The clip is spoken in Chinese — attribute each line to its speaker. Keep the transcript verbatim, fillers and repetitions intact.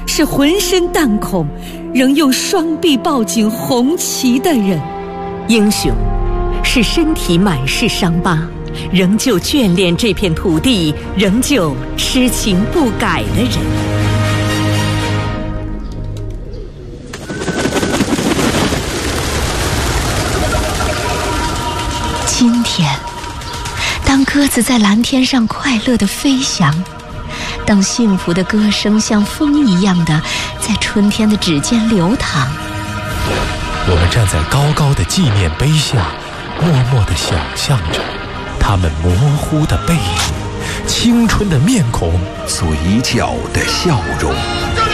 Speaker 1: 是浑身弹孔，仍用双臂抱紧红旗的人。
Speaker 2: 英雄是身体满是伤疤，仍旧眷恋这片土地，仍旧痴情不改的人。今天，当鸽子在蓝天上快乐地飞翔，当幸福的歌声像风一样的在春天的指尖流淌，
Speaker 3: 我们站在高高的纪念碑下，默默地想象着他们模糊的背影，青春的面孔，
Speaker 4: 嘴角的笑容。